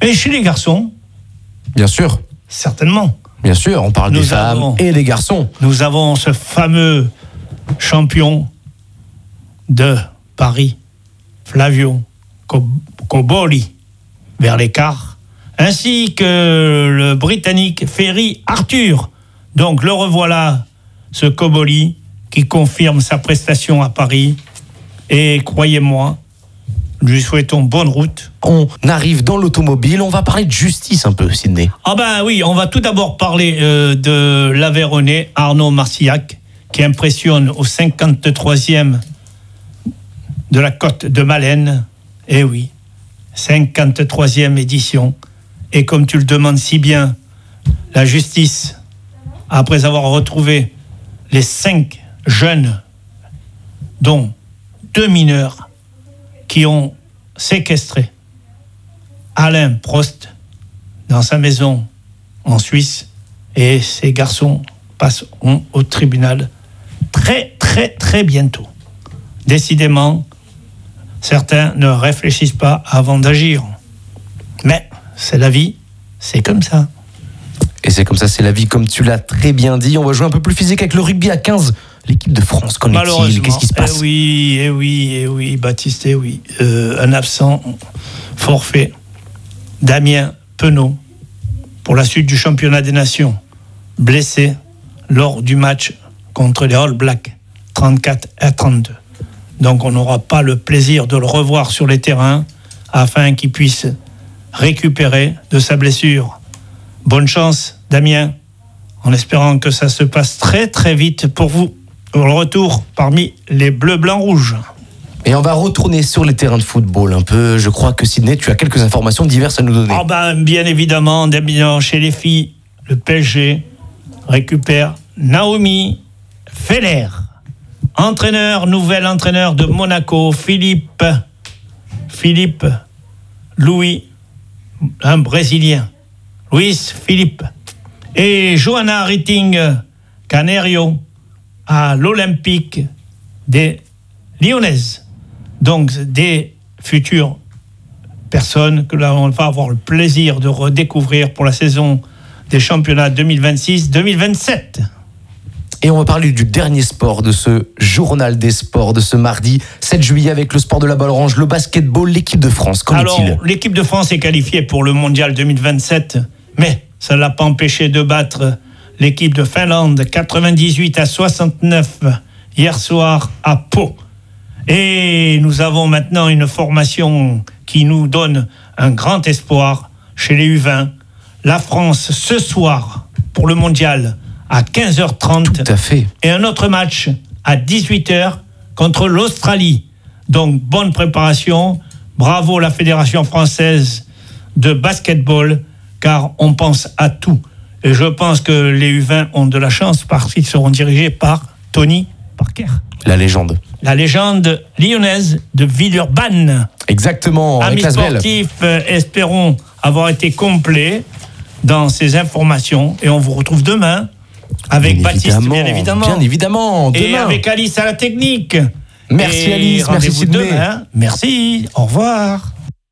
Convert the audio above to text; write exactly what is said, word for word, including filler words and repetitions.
Et chez les garçons, bien sûr, certainement. Bien sûr, on parle nous des femmes avons, et des garçons. Nous avons ce fameux champion de Paris, Flavio Cobolli, vers les quarts, ainsi que le Britannique Ferry Arthur. Donc le revoilà, ce Cobolli, qui confirme sa prestation à Paris. Et croyez-moi, nous lui souhaitons bonne route. On arrive dans l'automobile, on va parler de justice un peu, Sidney. Ah ben oui, on va tout d'abord parler euh, de l'Aveyronais Arnaud Marcillac, qui impressionne au cinquante-troisième de la Côte de Malène. Eh oui, cinquante-troisième édition. Et comme tu le demandes si bien, la justice, après avoir retrouvé les cinq jeunes, dont deux mineurs, qui ont séquestré Alain Prost dans sa maison en Suisse, et ces garçons passeront au tribunal très très très bientôt. Décidément, certains ne réfléchissent pas avant d'agir. Mais c'est la vie, c'est comme ça. Et c'est comme ça, c'est la vie, comme tu l'as très bien dit. On va jouer un peu plus physique avec le rugby à quinze. L'équipe de France, qu'en est-il ? Qu'est-ce qui se passe ? Eh oui, eh oui, eh oui, Baptiste, eh oui. Euh, un absent, forfait. Damien Penaud, pour la suite du championnat des nations, blessé lors du match contre les All Blacks, trente-quatre à trente-deux. Donc on n'aura pas le plaisir de le revoir sur les terrains afin qu'il puisse récupérer de sa blessure. Bonne chance, Damien, en espérant que ça se passe très très vite pour vous. Pour le retour parmi les bleus, blancs, rouges. Et on va retourner sur les terrains de football un peu. Je crois que Sidney, tu as quelques informations diverses à nous donner. Oh ben, bien évidemment, chez les filles, le P S G récupère Naomi Feller. Entraîneur, nouvel entraîneur de Monaco, Philippe, Philippe Louis, un Brésilien, Luis Philippe. Et Johanna Ritting Canario à l'Olympique des Lyonnaises. Donc des futures personnes que l'on va avoir le plaisir de redécouvrir pour la saison des championnats deux mille vingt-six deux mille vingt-sept. Et on va parler du dernier sport de ce journal des sports de ce mardi sept juillet avec le sport de la balle orange, le basketball, l'équipe de France. Qu'en Alors, est-il ? l'équipe de France est qualifiée pour le mondial deux mille vingt-sept, mais ça ne l'a pas empêché de battre l'équipe de Finlande quatre-vingt-dix-huit à soixante-neuf hier soir à Pau. Et nous avons maintenant une formation qui nous donne un grand espoir chez les U vingt. La France ce soir pour le mondial à quinze heures trente. Tout à fait. Et un autre match à dix-huit heures contre l'Australie. Donc bonne préparation. Bravo la Fédération française de basketball, car on pense à tout. Et je pense que les U vingt ont de la chance parce qu'ils seront dirigés par Tony Parker. La légende. La légende lyonnaise de Villeurbanne. Exactement. Amis sportifs, euh, espérons avoir été complets dans ces informations. Et on vous retrouve demain avec bien Baptiste, bien évidemment. Bien évidemment. Demain. Et avec Alice à la technique. Merci et Alice, merci Sidney. Demain. Merci, au revoir.